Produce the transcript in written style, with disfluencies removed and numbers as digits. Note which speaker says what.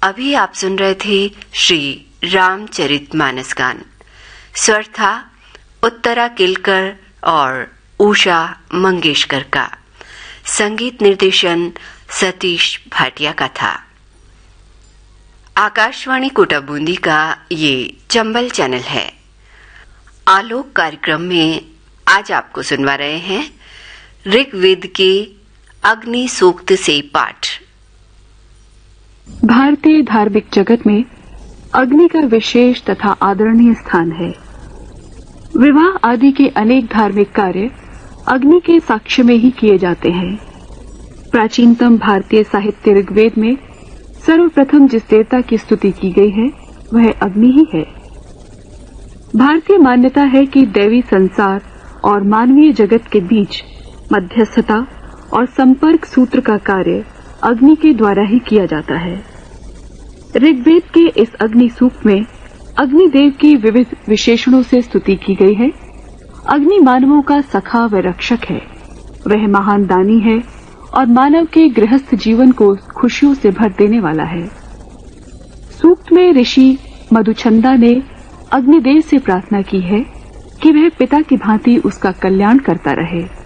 Speaker 1: अभी आप सुन रहे थे श्री रामचरितमानस गान। स्वर था उत्तरा केलकर और उषा मंगेशकर का। संगीत निर्देशन सतीश भाटिया का था। आकाशवाणी कोटा बूंदी का ये चंबल चैनल है। आलोक कार्यक्रम में आज आपको सुनवा रहे हैं ऋग्वेद के अग्नि सूक्त से पाठ।
Speaker 2: भारतीय धार्मिक जगत में अग्नि का विशेष तथा आदरणीय स्थान है। विवाह आदि के अनेक धार्मिक कार्य अग्नि के साक्ष्य में ही किए जाते हैं। प्राचीनतम भारतीय साहित्य ऋग्वेद में सर्वप्रथम जिस देवता की स्तुति की गई है वह अग्नि ही है। भारतीय मान्यता है कि दैवी संसार और मानवीय जगत के बीच मध्यस्थता और संपर्क सूत्र का कार्य अग्नि के द्वारा ही किया जाता है। ऋग्वेद के इस अग्नि सूक्त में अग्निदेव की विविध विशेषणों से स्तुति की गई है। अग्नि मानवों का सखा व रक्षक है। वह महान दानी है और मानव के गृहस्थ जीवन को खुशियों से भर देने वाला है। सूक्त में ऋषि मधुचंदा ने अग्निदेव से प्रार्थना की है कि वह पिता की भांति उसका कल्याण करता रहे।